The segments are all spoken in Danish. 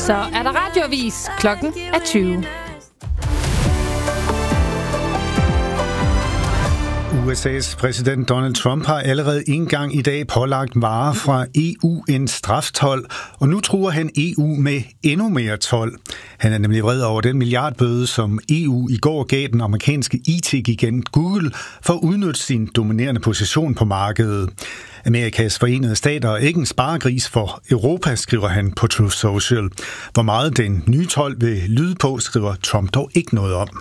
så er der radioavis. Klokken er 20. USA's præsident Donald Trump har allerede en gang i dag pålagt varer fra EU en straftold, og nu truer han EU med endnu mere told. Han er nemlig vred over den milliardbøde, som EU i går gav den amerikanske IT-gigant Google for at udnytte sin dominerende position på markedet. Amerikas Forenede Stater er ikke en sparegris for Europa, skriver han på Truth Social. Hvor meget den nye told vil lyde på, skriver Trump dog ikke noget om.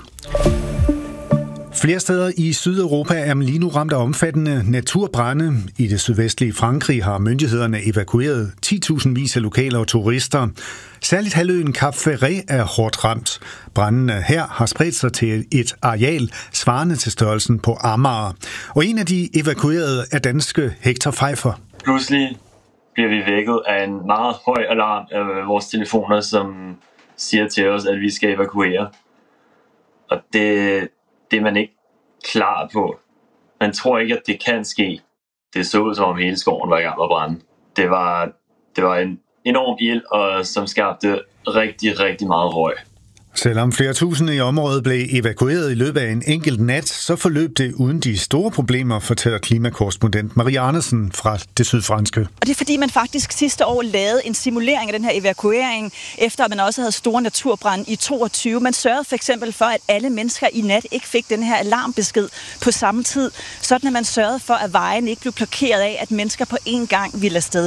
Flere steder i Sydeuropa er man lige nu ramt af omfattende naturbrande. I det sydvestlige Frankrig har myndighederne evakueret 10.000 vis af lokale og turister. Særligt halvøen Cap Ferret er hårdt ramt. Brandene her har spredt sig til et areal svarende til størrelsen på Amager. Og en af de evakuerede er danske Hector Pfeiffer. Pludselig bliver vi vækket af en meget høj alarm af vores telefoner, som siger til os, at vi skal evakuere. Og det er man ikke klar på. Man tror ikke, at det kan ske. Det så ud som om hele skoven var i gang med at brænde. Det var en enorm ild, og som skabte rigtig, rigtig meget røg. Selvom flere tusinde i området blev evakueret i løbet af en enkelt nat, så forløb det uden de store problemer, fortæller klimakorrespondent Marie Andersen fra det sydfranske. Og det er fordi, man faktisk sidste år lavede en simulering af den her evakuering, efter at man også havde store naturbrande i 22. Man sørgede for eksempel for, at alle mennesker i nat ikke fik den her alarmbesked på samme tid, sådan at man sørgede for, at vejene ikke blev blokeret af, at mennesker på én gang ville afsted.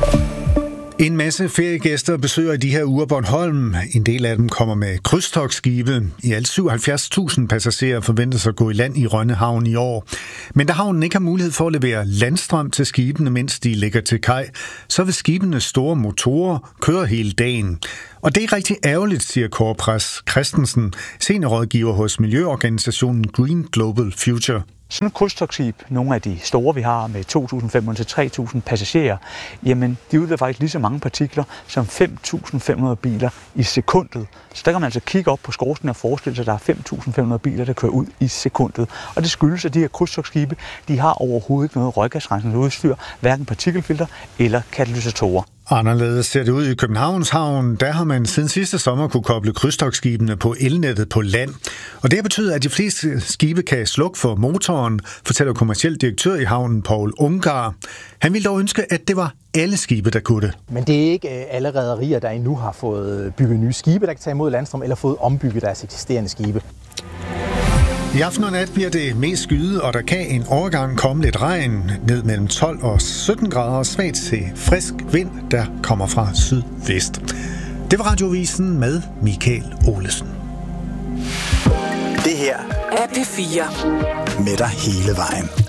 En masse feriegæster besøger i de her uger Bornholm. En del af dem kommer med krydstogtskibe. I alt 77.000 passagerer forventes at gå i land i Rønne Havn i år. Men da havnen ikke har mulighed for at levere landstrøm til skibene, mens de ligger til kaj, så vil skibenes store motorer køre hele dagen. Og det er rigtig ærgerligt, siger Kåre Pras Christensen, seniorrådgiver hos miljøorganisationen Green Global Future. Sådan et krydstogtskib, nogle af de store, vi har med 2.500 til 3.000 passagerer, jamen de udleder faktisk lige så mange partikler som 5.500 biler i sekundet. Så der kan man altså kigge op på skorstenen og forestille sig, at der er 5.500 biler, der kører ud i sekundet. Og det skyldes, at de her krydstogtskibe, de har overhovedet ikke noget røggasrensende udstyr, hverken partikelfilter eller katalysatorer. Anderledes ser det ud i Københavns Havn. Der har man siden sidste sommer kunne koble krydstogtskibene på elnettet på land. Og det betyder, at de fleste skibe kan slukke for motoren, fortæller kommerciel direktør i havnen Paul Ungar. Han ville dog ønske, at det var alle skibe, der kunne det. Men det er ikke alle rederier, der endnu har fået bygget nye skibe, der kan tage imod landstrøm, eller fået ombygget deres eksisterende skibe. I aften og nat bliver det mest skyet, og der kan en overgang komme lidt regn ned mellem 12 og 17 grader, svagt til frisk vind, der kommer fra sydvest. Det var Radioavisen med Michael Olesen. Det her er P4. Med dig hele vejen.